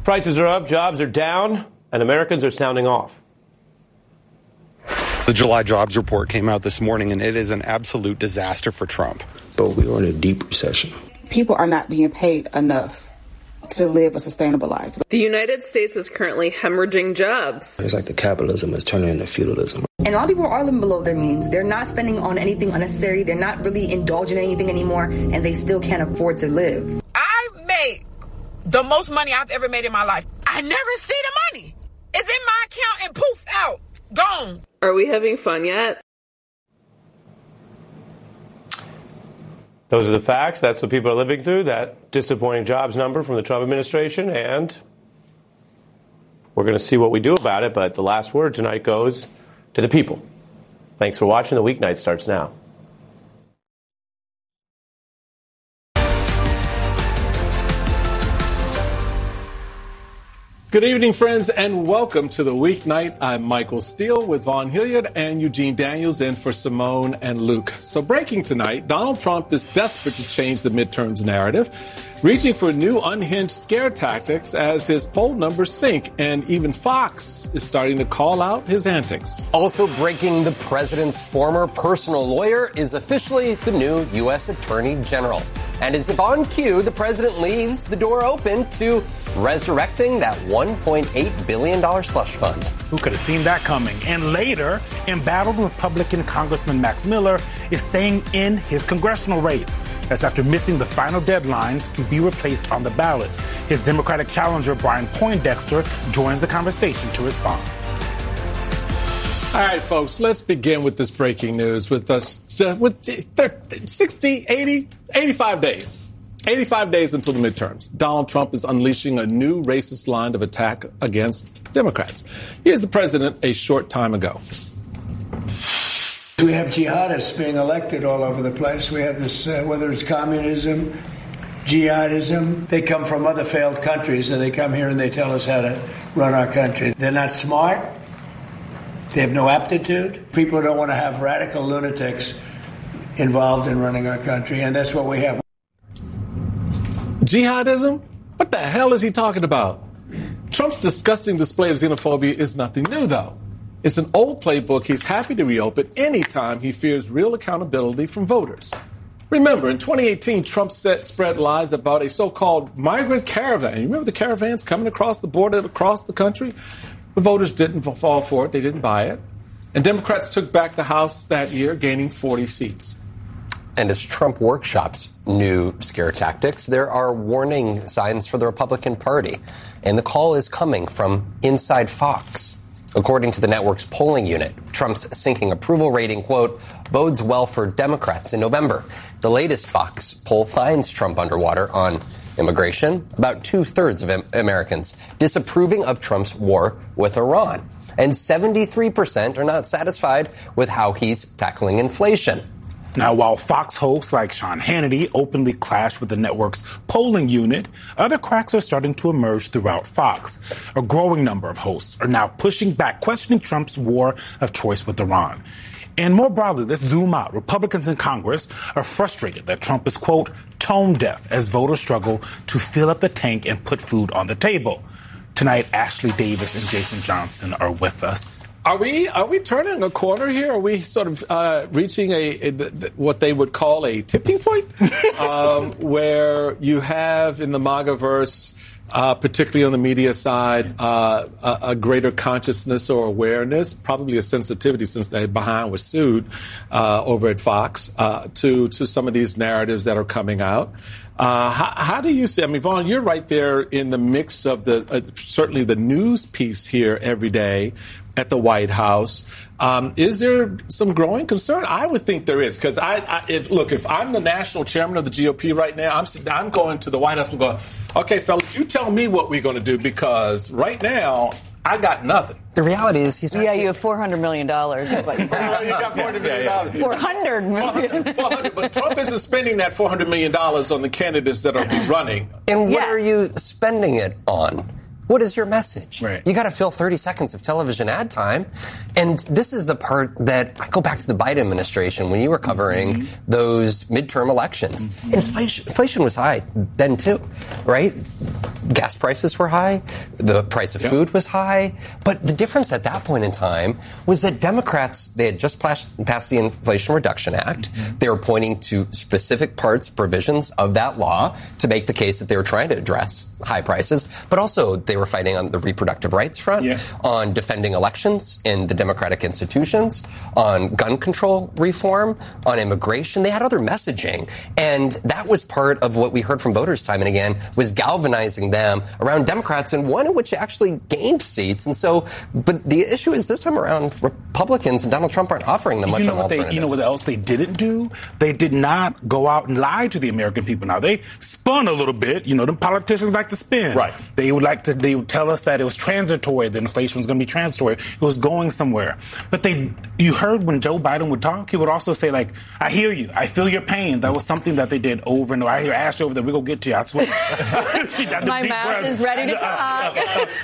Prices are up, jobs are down, and Americans are sounding off. The July jobs report came out this morning, and it is an absolute disaster for Trump. But we are in a deep recession. People are not being paid enough to live a sustainable life. The United States is currently hemorrhaging jobs. It's like the capitalism is turning into feudalism. And a lot of people are living below their means. They're not spending on anything unnecessary. They're not really indulging in anything anymore, and they still can't afford to live. I made the most money I've ever made in my life. I never see the money. It's in my account and poof, out, gone. Are we having fun yet? Those are the facts. That's what people are living through, that disappointing jobs number from the Trump administration, and we're going to see what we do about it, but the last word tonight goes to the people. Thanks for watching. The weeknight starts now. Good evening, friends, and welcome to the weeknight. I'm Michael Steele with Vaughn Hilliard and Eugene Daniels in for Simone and Luke. So breaking tonight, Donald Trump is desperate to change the midterms narrative, reaching for new unhinged scare tactics as his poll numbers sink, and even Fox is starting to call out his antics. Also breaking, the president's former personal lawyer is officially the new U.S. Attorney General. And as if on cue, the president leaves the door open to resurrecting that $1.8 billion slush fund. Who could have seen that coming? And later, embattled Republican Congressman Max Miller is staying in his congressional race. That's after missing the final deadlines to be replaced on the ballot. His Democratic challenger, Brian Poindexter, joins the conversation to respond. All right, folks, let's begin with this breaking news with 60, 80, 85 days. 85 days until the midterms. Donald Trump is unleashing a new racist line of attack against Democrats. Here's the president a short time ago. We have jihadists being elected all over the place. We have this, whether it's communism, jihadism, they come from other failed countries, and they come here and they tell us how to run our country. They're not smart. They have no aptitude. People don't want to have radical lunatics involved in running our country, and that's what we have. Jihadism? What the hell is he talking about? Trump's disgusting display of xenophobia is nothing new, though. It's an old playbook he's happy to reopen anytime he fears real accountability from voters. Remember, in 2018, Trump spread lies about a so-called migrant caravan. You remember the caravans coming across the border, across the country? The voters didn't fall for it. They didn't buy it. And Democrats took back the House that year, gaining 40 seats. And as Trump workshops new scare tactics, there are warning signs for the Republican Party. And the call is coming from inside Fox. According to the network's polling unit, Trump's sinking approval rating, quote, bodes well for Democrats in November. The latest Fox poll finds Trump underwater on immigration, about 2/3 of Americans disapproving of Trump's war with Iran. And 73% are not satisfied with how he's tackling inflation. Now, while Fox hosts like Sean Hannity openly clash with the network's polling unit, other cracks are starting to emerge throughout Fox. A growing number of hosts are now pushing back, questioning Trump's war of choice with Iran. And more broadly, let's zoom out. Republicans in Congress are frustrated that Trump is, quote, tone deaf as voters struggle to fill up the tank and put food on the table. Tonight, Ashley Davis and Jason Johnson are with us. Are we turning a corner here? Are we sort of reaching what they would call a tipping point, where you have in the MAGA-verse, particularly on the media side, a greater consciousness or awareness, probably a sensitivity since they behind was sued over at Fox to some of these narratives that are coming out. How do you see? I mean, Vaughn, you're right there in the mix of certainly the news piece here every day at the White House. Is there some growing concern? I would think there is, because if I'm the national chairman of the GOP right now, I'm going to the White House and going, okay, fellas, you tell me what we're going to do, because right now I got nothing. The reality is he's not. Yeah, you have $400 million. Is what you got $400 million. $400 million. $400, but Trump isn't spending that $400 million on the candidates that are running. And what are you spending it on? What is your message? Right. You got to fill 30 seconds of television ad time. And this is the part that I go back to the Biden administration when you were covering those midterm elections. Inflation was high then, too, right? gas prices were high, the price of food was high, but the difference at that point in time was that Democrats, they had just passed the Inflation Reduction Act. They were pointing to specific provisions of that law to make the case that they were trying to address high prices, but also they were fighting on the reproductive rights front, on defending elections in the democratic institutions, on gun control reform, on immigration. They had other messaging, and that was part of what we heard from voters time and again, was galvanizing them around Democrats, and one in which actually gained seats. And so, but the issue is this time around, Republicans and Donald Trump aren't offering them much of an alternative. You know what else they didn't do? They did not go out and lie to the American people. Now, they spun a little bit. You know, the politicians like to spin. Right. They would tell us that it was transitory, that inflation was going to be transitory. It was going somewhere. But you heard when Joe Biden would talk, he would also say, like, I hear you. I feel your pain. That was something that they did over and over. I hear Ashley over there. We're going to get to you. I swear. My mouth is ready to talk.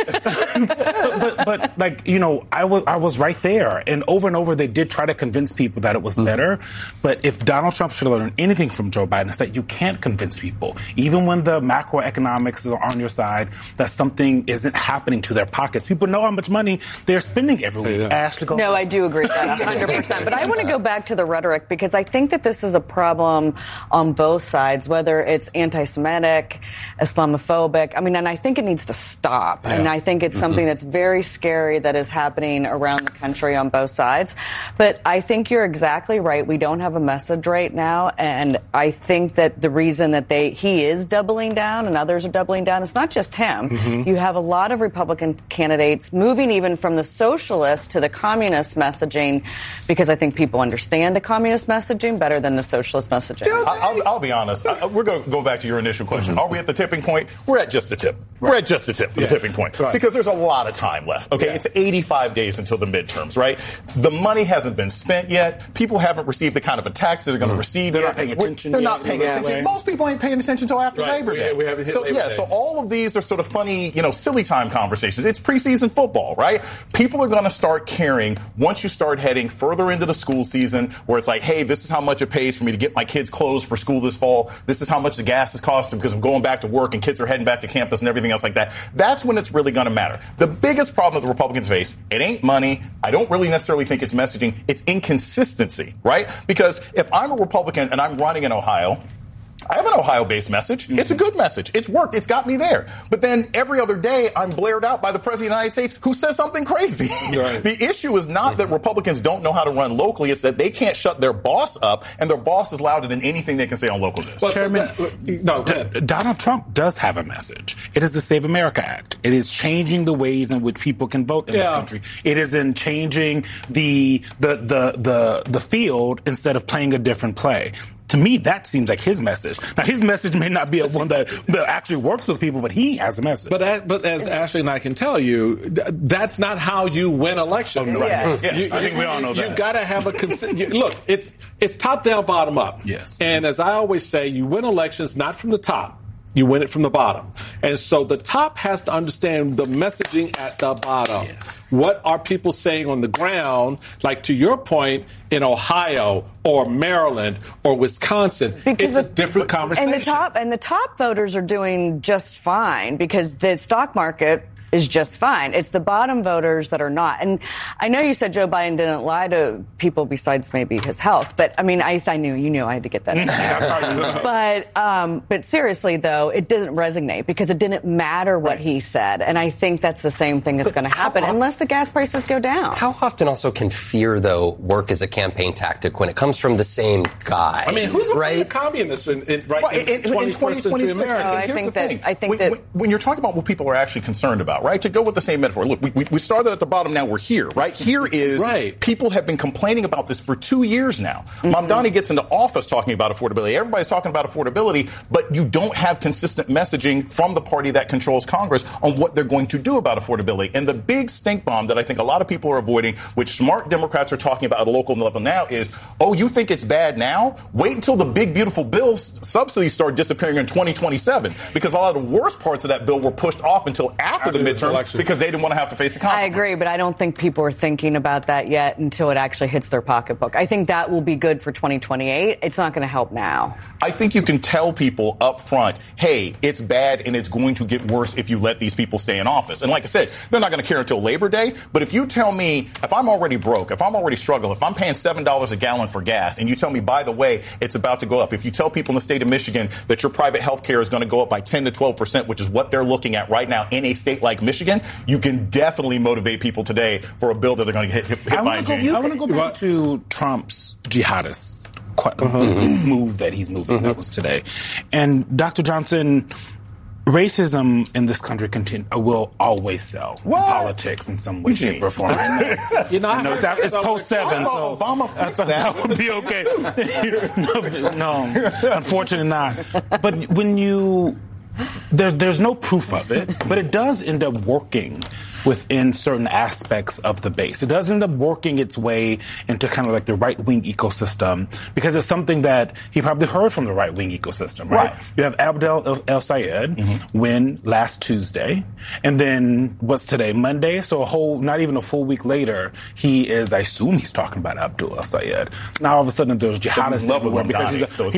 but like, you know, I was right there. And over they did try to convince people that it was better. But if Donald Trump should have learned anything from Joe Biden, it's that you can't convince people, even when the macroeconomics are on your side, that something isn't happening to their pockets. People know how much money they're spending every week. Ashley, go No, I do agree with that 100%. But I want to go back to the rhetoric, because I think that this is a problem on both sides, whether it's anti-Semitic, Islamophobic. I mean, and I think it needs to stop. And I think it's something that's very scary that is happening around the country on both sides. But I think you're exactly right. We don't have a message right now. And I think that the reason that he is doubling down and others are doubling down, it's not just him. You have a lot of Republican candidates moving even from the socialist to the communist messaging, because I think people understand the communist messaging better than the socialist messaging. I'll be honest. We're going to go back to your initial question. Are we at the tipping point? We're at just the tip. We're at just the tip, the tipping point. Because there's a lot of time left. Okay, it's 85 days until the midterms, right? The money hasn't been spent yet. People haven't received the kind of attacks that they're going to receive. They're not paying attention. They're not paying attention. Most people ain't paying attention until after Labor Day. We haven't hit Labor Day. So all of these are sort of funny, silly time conversations. It's preseason football, right? People are going to start caring once you start heading further into the school season, where it's like, hey, this is how much it pays for me to get my kids clothes for school this fall. This is how much the gas is costing because I'm going back to work and kids are heading back to campus and everything else like that. That's when it's really going to matter. The biggest problem that the Republicans face, it ain't money. I don't really necessarily think it's messaging. It's inconsistency, right? Because if I'm a Republican and I'm running in Ohio, I have an Ohio-based message. It's a good message. It's worked. It's got me there. But then every other day, I'm blared out by the President of the United States who says something crazy. Right. The issue is not that Republicans don't know how to run locally. It's that they can't shut their boss up, and their boss is louder than anything they can say on local news. Well, Chairman, Donald Trump does have a message. It is the Save America Act. It is changing the ways in which people can vote in this country. It is in changing the field instead of playing a different play. To me, that seems like his message. Now, his message may not be one that actually works with people, but he has a message. But as Ashley and I can tell you, that's not how you win elections. Right. Yes. I think we all know that. You've got to have look, it's top down, bottom up. Yes. And as I always say, you win elections not from the top. You win it from the bottom. And so the top has to understand the messaging at the bottom. Yes. What are people saying on the ground? Like, to your point, in Ohio or Maryland or Wisconsin, it's a different conversation. And the top voters are doing just fine because the stock market is just fine. It's the bottom voters that are not. And I know you said Joe Biden didn't lie to people besides maybe his health, but I mean, I knew I had to get that in there. But seriously though, it doesn't resonate because it didn't matter what he said. And I think that's the same thing that's going to happen unless the gas prices go down. How often also can fear though work as a campaign tactic when it comes from the same guy? I mean, who's afraid of communists in 21st century America? Here's the thing. When you're talking about what people are actually concerned about, right? To go with the same metaphor. Look, we started at the bottom, now we're here, right? Here is people have been complaining about this for 2 years now. Mamdani gets into office talking about affordability. Everybody's talking about affordability, but you don't have consistent messaging from the party that controls Congress on what they're going to do about affordability. And the big stink bomb that I think a lot of people are avoiding, which smart Democrats are talking about at a local level now, is, oh, you think it's bad now? Wait until the big, beautiful bill subsidies start disappearing in 2027, because a lot of the worst parts of that bill were pushed off until after the midterms because they didn't want to have to face the consequences. I agree, but I don't think people are thinking about that yet until it actually hits their pocketbook. I think that will be good for 2028. It's not going to help now. I think you can tell people up front, hey, it's bad and it's going to get worse if you let these people stay in office. And like I said, they're not going to care until Labor Day. But if you tell me, if I'm already broke, if I'm already struggling, if I'm paying $7 a gallon for gas, and you tell me, by the way, it's about to go up. If you tell people in the state of Michigan that your private health care is going to go up by 10 to 12%, which is what they're looking at right now in a state like Michigan, you can definitely motivate people today for a bill that they're going to hit by in January. I want to go back to Trump's jihadist move that he's moving. That was today. And Dr. Johnson, racism in this country will always sell in politics in some way, shape, or form. It's post-7, so Obama fixed that would be okay. no, unfortunately not. But when there's no proof of it, but it does end up working within certain aspects of the base. It does end up working its way into kind of like the right-wing ecosystem because it's something that he probably heard from the right-wing ecosystem, right? You have Abdel El-Sayed win last Tuesday, and then what's today, Monday? So not even a full week later, I assume he's talking about Abdul El-Sayed. Now all of a sudden there's jihadists everywhere because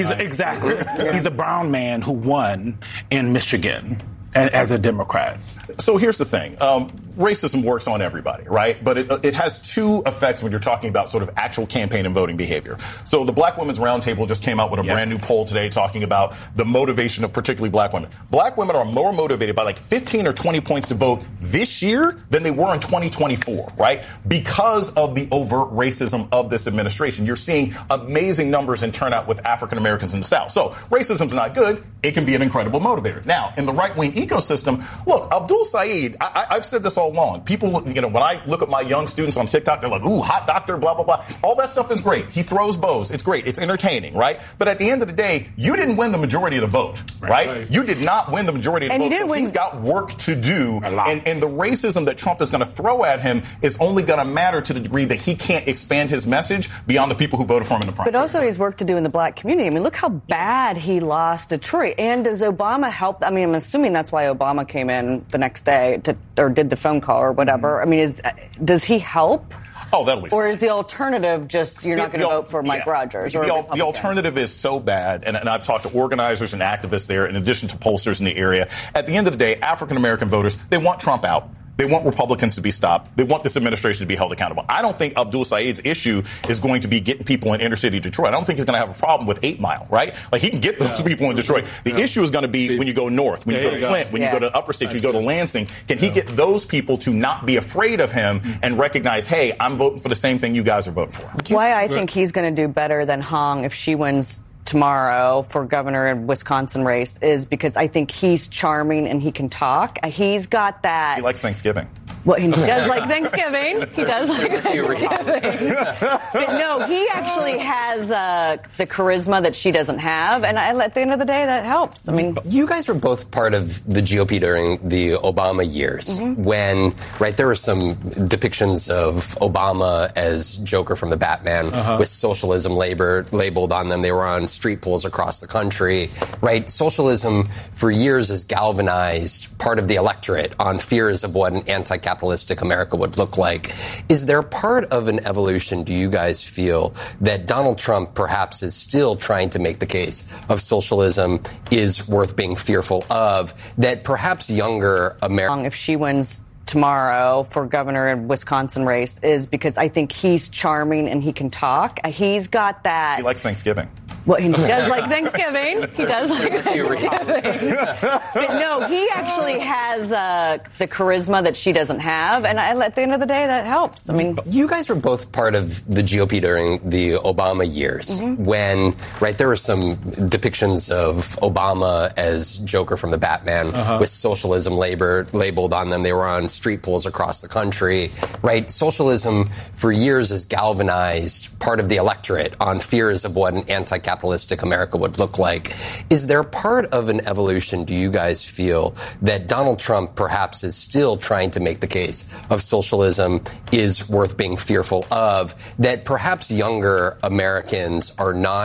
he's a brown man who won in Michigan as a Democrat. So here's the thing. Racism works on everybody, right? But it has two effects when you're talking about sort of actual campaign and voting behavior. So the Black Women's Roundtable just came out with a brand new poll today talking about the motivation of particularly black women. Black women are more motivated by like 15 or 20 points to vote this year than they were in 2024, right? Because of the overt racism of this administration. You're seeing amazing numbers in turnout with African Americans in the South. So racism's not good. It can be an incredible motivator. Now, in the right-wing ecosystem, look, Abdul Sayed, I've said this all along. People, when I look at my young students on TikTok, they're like, ooh, hot doctor, blah, blah, blah. All that stuff is great. He throws bows. It's great. It's entertaining, right? But at the end of the day, you didn't win the majority of the vote, right? You did not win the majority of the vote. So he's got work to do. And the racism that Trump is going to throw at him is only going to matter to the degree that he can't expand his message beyond the people who voted for him in the primary. But also he's work to do in the black community. I mean, look how bad he lost Detroit. And does Obama help? I mean, I'm assuming that's why Obama came in the next day or did the phone call or whatever. I mean, does he help? Oh, that'll be fine. Or is the alternative just you're not going to vote for Mike Rogers? Or the alternative is so bad, and I've talked to organizers and activists there, in addition to pollsters in the area. At the end of the day, African-American voters, they want Trump out. They want Republicans to be stopped. They want this administration to be held accountable. I don't think Abdul Sayed's issue is going to be getting people in inner city Detroit. I don't think he's going to have a problem with 8 Mile, right? Like, he can get those people in Detroit. The issue is going to be when you go north, when you go to Flint, when you go to upper states, when you go to Lansing. Can he get those people to not be afraid of him and recognize, hey, I'm voting for the same thing you guys are voting for? Why I think he's going to do better than Hong if she wins tomorrow for governor in Wisconsin race is because I think he's charming and he can talk. He's got that. He likes Thanksgiving. Well, he does like Thanksgiving. He does like Thanksgiving. But no, he actually has the charisma that she doesn't have. And at the end of the day, that helps. I mean, you guys were both part of the GOP during the Obama years when, there were some depictions of Obama as Joker from the Batman with socialism labeled on them. They were on street polls across the country, right? Socialism for years has galvanized part of the electorate on fears of what an anti-capitalistic America would look like. Is there part of an evolution, do you guys feel, that Donald Trump perhaps is still trying to make the case of socialism is worth being fearful of, that perhaps younger Americans... If she wins tomorrow for governor in Wisconsin race is because I think he's charming and he can talk. He's got that. He likes Thanksgiving. Well, he does like Thanksgiving. He does like Thanksgiving. But no, he actually has the charisma that she doesn't have. And at the end of the day, that helps. I mean, you guys were both part of the GOP during the Obama years when, there were some depictions of Obama as Joker from the Batman with socialism labeled on them. They were on street polls across the country, right? Socialism for years has galvanized part of the electorate on fears of what an anti-capitalistic America would look like. Is there part of an evolution, do you guys feel, that Donald Trump perhaps is still trying to make the case of socialism is worth being fearful of, that perhaps younger Americans are not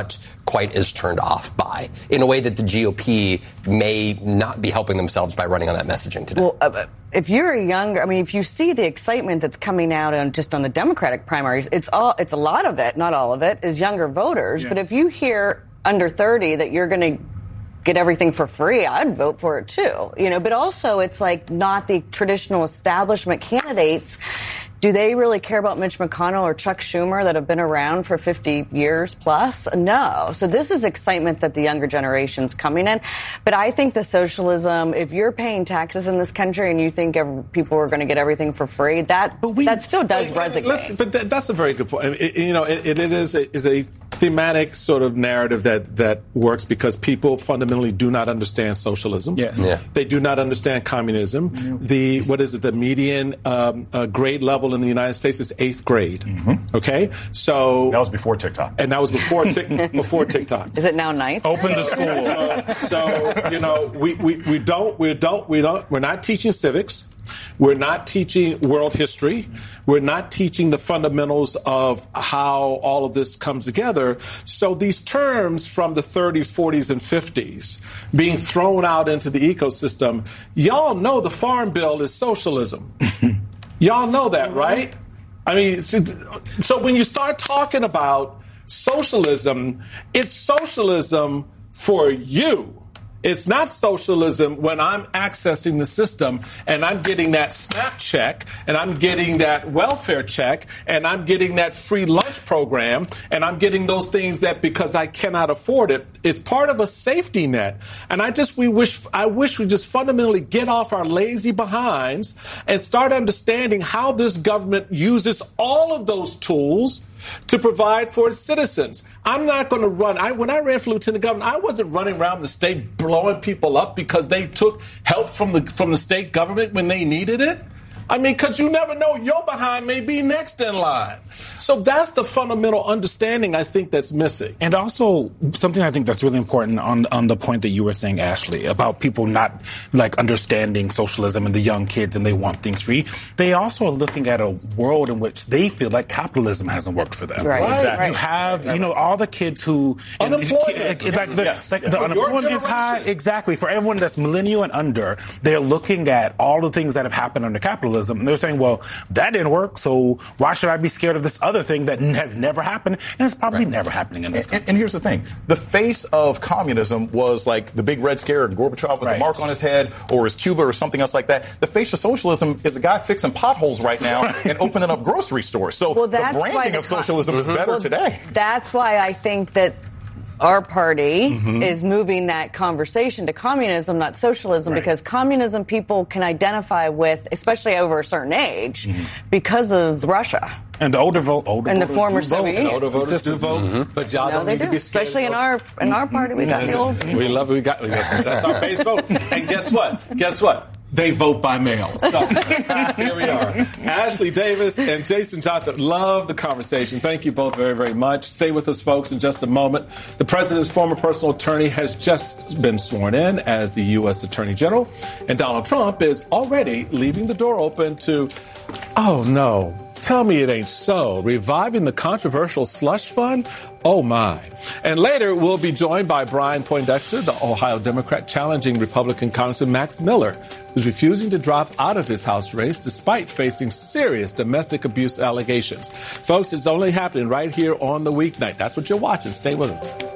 quite as turned off by, in a way that the GOP may not be helping themselves by running on that messaging today. Well, if you're if you see the excitement that's coming out on the Democratic primaries, it's a lot of it, not all of it, is younger voters. Yeah. But if you hear under 30 that you're going to get everything for free, I'd vote for it too. But also it's like not the traditional establishment candidates. Do they really care about Mitch McConnell or Chuck Schumer that have been around for 50 years plus? No. So this is excitement that the younger generation's coming in. But I think the socialism, if you're paying taxes in this country and you think people are going to get everything for free, that still does resonate. But that's a very good point. It is a thematic sort of narrative that works because people fundamentally do not understand socialism. Yes. Yeah. They do not understand communism. The median grade level in the United States is 8th grade. Mm-hmm. Okay? So that was before TikTok. And that was before TikTok. Is it now 9th? Open the school. We're not teaching civics. We're not teaching world history. We're not teaching the fundamentals of how all of this comes together. So these terms from the 30s, 40s, and 50s being thrown out into the ecosystem, y'all know the Farm Bill is socialism. Y'all know that, right? I mean, so when you start talking about socialism, it's socialism for you. It's not socialism when I'm accessing the system and I'm getting that SNAP check and I'm getting that welfare check and I'm getting that free lunch program and I'm getting those things that because I cannot afford it is part of a safety net. And I wish we just fundamentally get off our lazy behinds and start understanding how this government uses all of those tools to provide for its citizens. I'm not going to run. When I ran for lieutenant governor, I wasn't running around the state blowing people up because they took help from the state government when they needed it. I mean, because you never know, your behind may be next in line. So that's the fundamental understanding I think that's missing. And also something I think that's really important on the point that you were saying, Ashley, about people not understanding socialism and the young kids and they want things free. They also are looking at a world in which they feel like capitalism hasn't worked for them. Right. Exactly. You have, all the kids who unemployment. The unemployment is high. Exactly. For everyone that's millennial and under, they're looking at all the things that have happened under capitalism. And they're saying, well, that didn't work, so why should I be scared of this other thing that has never happened? And it's probably never happening in this country. And here's the thing. The face of communism was like the big Red Scare and Gorbachev with the mark on his head, or is Cuba or something else like that. The face of socialism is a guy fixing potholes right now and opening up grocery stores. So the branding of socialism is better today. That's why I think that our party is moving that conversation to communism, not socialism, because communism people can identify with, especially over a certain age, because of Russia. And the older and the former Soviet Union. Older voters do vote, but y'all don't need to be scared. Especially in our party, we got the old. We love it. We got that's our base vote. And guess what? They vote by mail. So here we are. Ashley Davis and Jason Johnson. Love the conversation. Thank you both very, very much. Stay with us, folks, in just a moment. The president's former personal attorney has just been sworn in as the U.S. Attorney General. And Donald Trump is already leaving the door open to, oh, no. Tell me it ain't so. Reviving the controversial slush fund? Oh, my. And later, we'll be joined by Brian Poindexter, the Ohio Democrat, challenging Republican Congressman Max Miller, who's refusing to drop out of his House race despite facing serious domestic abuse allegations. Folks, it's only happening right here on the weeknight. That's what you're watching. Stay with us.